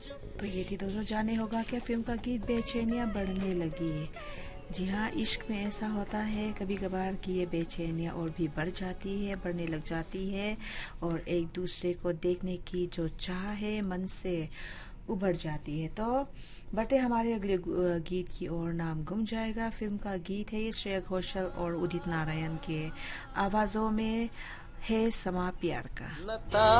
तो ये थी दोस्तों, जाने होगा क्या फिल्म का गीत बेचैनियाँ बढ़ने लगी। जी हाँ, इश्क में ऐसा होता है कभी कभार कि ये बेचैनियाँ और भी बढ़ जाती है, बढ़ने लग जाती है, और एक दूसरे को देखने की जो चाह है मन से उभर जाती है। तो बढ़ते हमारे अगले गीत की ओर। नाम गुम जाएगा फिल्म का गीत है ये, श्रेया घोषाल और उदित नारायण के आवाजों में है समा प्यार का।